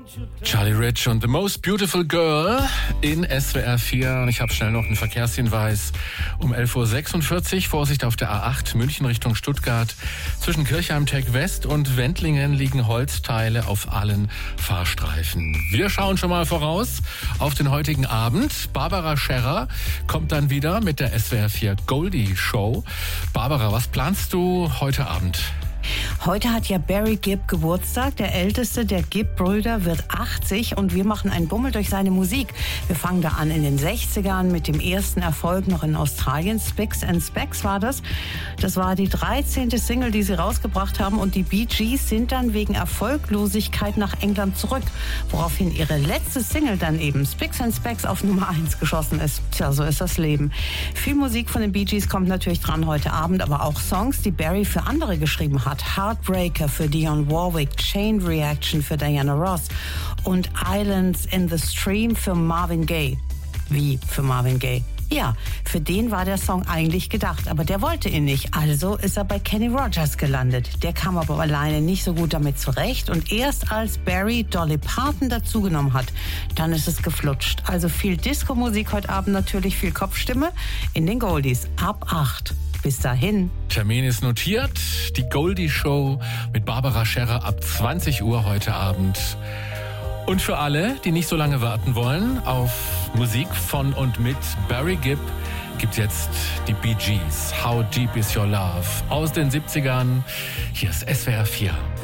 Charlie Rich und The Most Beautiful Girl in SWR 4. Und ich habe schnell noch einen Verkehrshinweis. Um 11.46 Uhr, Vorsicht auf der A8 München Richtung Stuttgart. Zwischen Kirchheim-Tech West und Wendlingen liegen Holzteile auf allen Fahrstreifen. Wir schauen schon mal voraus auf den heutigen Abend. Barbara Scherrer kommt dann wieder mit der SWR 4 Goldie Show. Barbara, was planst du heute Abend? Heute hat ja Barry Gibb Geburtstag. Der älteste der Gibb-Brüder wird 80 und wir machen einen Bummel durch seine Musik. Wir fangen da an in den 60ern mit dem ersten Erfolg noch in Australien. Spicks and Specks war das. Das war die 13. Single, die sie rausgebracht haben, und die Bee Gees sind dann wegen Erfolglosigkeit nach England zurück, woraufhin ihre letzte Single dann eben Spicks and Specks auf Nummer 1 geschossen ist. Tja, so ist das Leben. Viel Musik von den Bee Gees kommt natürlich dran heute Abend, aber auch Songs, die Barry für andere geschrieben hat. Heartbreaker für Dionne Warwick, Chain Reaction für Diana Ross und Islands in the Stream für Marvin Gaye. Wie für Marvin Gaye? Ja, für den war der Song eigentlich gedacht, aber der wollte ihn nicht. Also ist er bei Kenny Rogers gelandet. Der kam aber alleine nicht so gut damit zurecht und erst als Barry Dolly Parton dazugenommen hat, dann ist es geflutscht. Also viel Disco-Musik heute Abend, natürlich viel Kopfstimme in den Goldies ab 8. Bis dahin. Termin ist notiert. Die Goldie Show mit Barbara Scherrer ab 20 Uhr heute Abend. Und für alle, die nicht so lange warten wollen auf Musik von und mit Barry Gibb, gibt jetzt die Bee Gees. How Deep Is Your Love aus den 70ern. Hier ist SWR 4.